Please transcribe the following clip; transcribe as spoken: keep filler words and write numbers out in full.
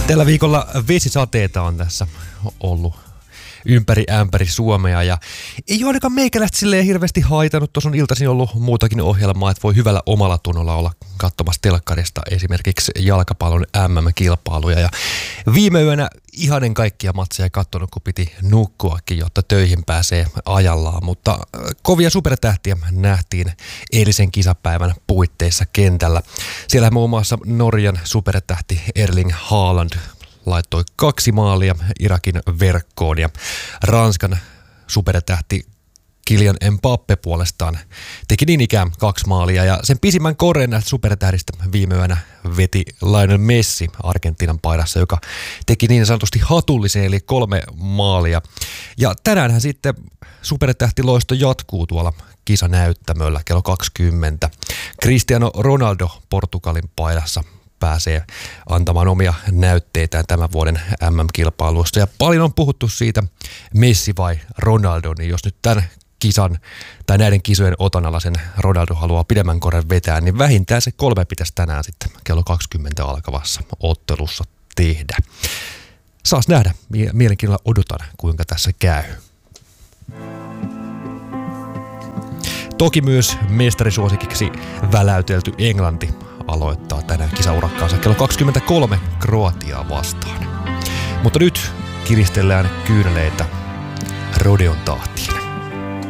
Tällä viikolla vesisateita on tässä ollut ympäri ämpäri Suomea ja ei ole ainakaan meikäläistä silleen hirveästi haitanut. Tuossa on iltaisin ollut muutakin ohjelmaa, että voi hyvällä omalla tunnolla olla katsomassa telkkarista esimerkiksi jalkapallon äm äm-kilpailuja. Ja viime yönä ihanen kaikkia matseja katsonut, kun piti nukkuakin, jotta töihin pääsee ajallaan. Mutta kovia supertähtiä nähtiin eilisen kisapäivän puitteissa kentällä. Siellä muun muassa Norjan supertähti Erling Haaland laittoi kaksi maalia Irakin verkkoon ja Ranskan supertähti Kylian Mbappé puolestaan teki niin ikään kaksi maalia ja sen pisimmän koreen näistä supertähdistä viime yönä veti Lionel Messi Argentiinan paidassa, joka teki niin sanotusti hatullisen eli kolme maalia. Ja tänäänhän sitten supertähtiloisto jatkuu tuolla kisanäyttämöllä kello kaksikymmentä. Cristiano Ronaldo Portugalin paidassa pääsee antamaan omia näytteitään tämän vuoden äm äm-kilpailuista. Ja paljon on puhuttu siitä, Messi vai Ronaldo, niin jos nyt tämän kisan tai näiden kisojen otanalla sen Ronaldo haluaa pidemmän korren vetää, niin vähintään se kolme pitäisi tänään sitten kello kaksikymmentä alkavassa ottelussa tehdä. Saas nähdä. Mielenkiinnolla odotan, kuinka tässä käy. Toki myös mestarisuosikiksi väläytelty Englanti aloittaa tänään kisaurakkaansa kello kaksikymmentäkolme Kroatiaa vastaan. Mutta nyt kiristellään kyyneleitä Rodeon tahtiin.